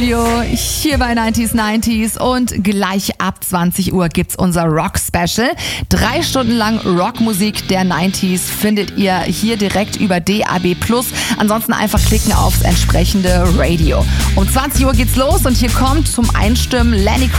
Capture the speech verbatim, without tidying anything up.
Radio, hier bei neunzig neunzig und gleich ab zwanzig Uhr gibt's unser Rock-Special. Drei Stunden lang Rockmusik der neunziger findet ihr hier direkt über D A B plus. Ansonsten einfach klicken aufs entsprechende Radio. Um zwanzig Uhr geht's los und hier kommt zum Einstimmen Lenny